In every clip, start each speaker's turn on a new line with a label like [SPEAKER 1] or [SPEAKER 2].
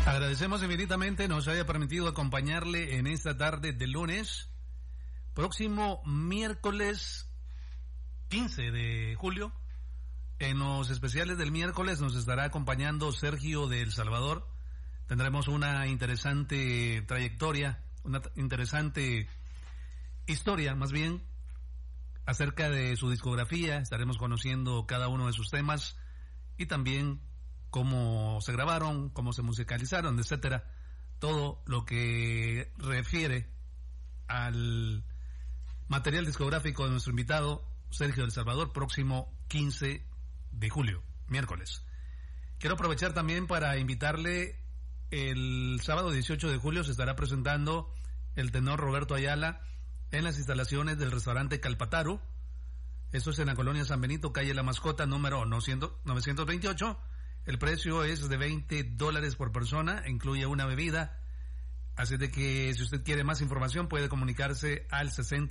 [SPEAKER 1] Agradecemos infinitamente nos haya permitido acompañarle en esta tarde de lunes, próximo miércoles 15 de julio. En los especiales del miércoles nos estará acompañando Sergio de El Salvador. Tendremos una interesante trayectoria, una interesante historia más bien, acerca de su discografía. Estaremos conociendo cada uno de sus temas y también cómo se grabaron, cómo se musicalizaron, etcétera. Todo lo que refiere al material discográfico de nuestro invitado Sergio del Salvador, próximo 15 de julio, miércoles. Quiero aprovechar también para invitarle, el sábado 18 de julio se estará presentando el tenor Roberto Ayala en las instalaciones del restaurante Calpataru. Esto es en la colonia San Benito, calle La Mascota, número 928. El precio es de $20 por persona, incluye una bebida. Así de que si usted quiere más información puede comunicarse al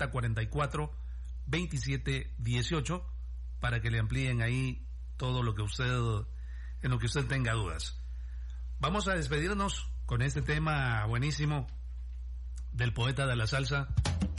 [SPEAKER 1] 6044-2718 para que le amplíen ahí todo lo que en lo que usted tenga dudas. Vamos a despedirnos con este tema buenísimo del poeta de la salsa,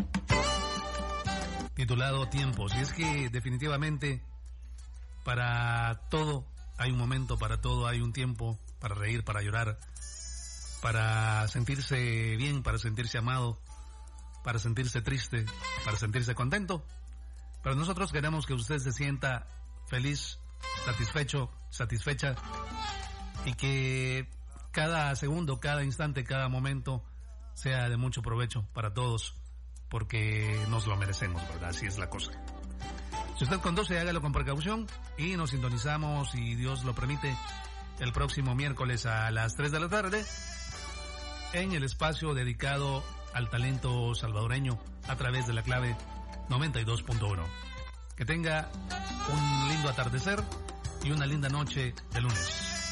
[SPEAKER 1] titulado Tiempos. Y es que definitivamente para todo hay un momento, para todo hay un tiempo, para reír, para llorar, para sentirse bien, para sentirse amado, para sentirse triste, para sentirse contento. Pero nosotros queremos que usted se sienta feliz, satisfecho, satisfecha, y que cada segundo, cada instante, cada momento sea de mucho provecho para todos, porque nos lo merecemos, ¿verdad? Así es la cosa. Si usted conduce, hágalo con precaución y nos sintonizamos, si Dios lo permite, el próximo miércoles a las 3 de la tarde en el espacio dedicado al talento salvadoreño a través de la clave 92.1. Que tenga un lindo atardecer y una linda noche de lunes.